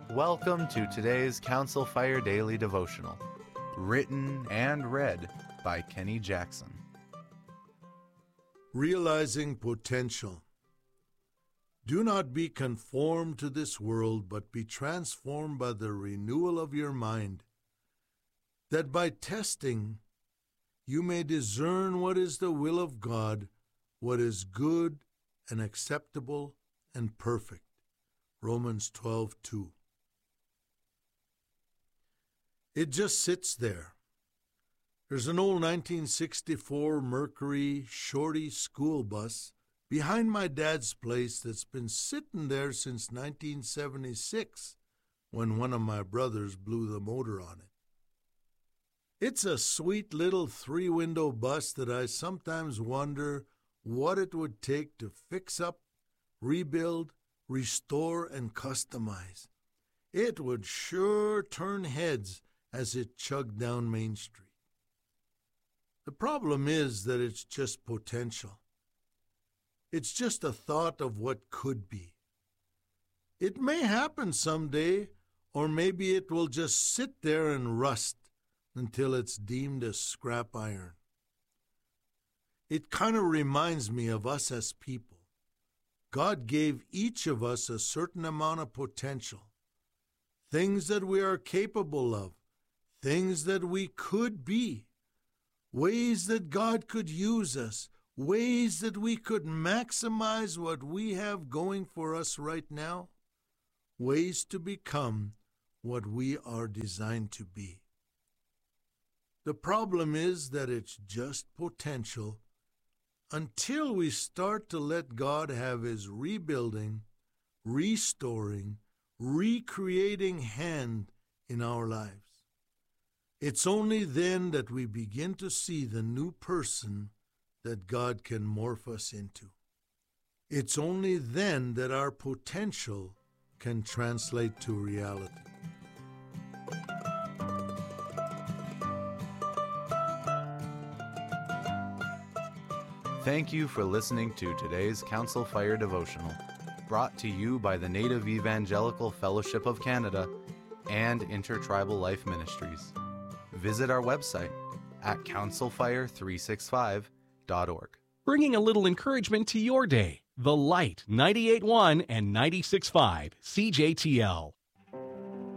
Welcome to today's Council Fire Daily Devotional, written and read by Kenny Jackson. Realizing potential. Do not be conformed to this world, but be transformed by the renewal of your mind, that by testing you may discern what is the will of God, what is good and acceptable and perfect. Romans 12:2. It just sits there. There's an old 1964 Mercury Shorty school bus behind my dad's place that's been sitting there since 1976, when one of my brothers blew the motor on it. It's a sweet little three-window bus that I sometimes wonder what it would take to fix up, rebuild, restore, and customize. It would sure turn heads as it chugged down Main Street. The problem is that it's just potential. It's just a thought of what could be. It may happen someday, or maybe it will just sit there and rust until it's deemed as scrap iron. It kind of reminds me of us as people. God gave each of us a certain amount of potential, things that we are capable of, things that we could be, ways that God could use us, ways that we could maximize what we have going for us right now, ways to become what we are designed to be. The problem is that it's just potential until we start to let God have His rebuilding, restoring, recreating hand in our lives. It's only then that we begin to see the new person that God can morph us into. It's only then that our potential can translate to reality. Thank you for listening to today's Council Fire Devotional, brought to you by the Native Evangelical Fellowship of Canada and Intertribal Life Ministries. Visit our website at councilfire365.org. Bringing a little encouragement to your day. The Light 98.1 and 96.5 CJTL.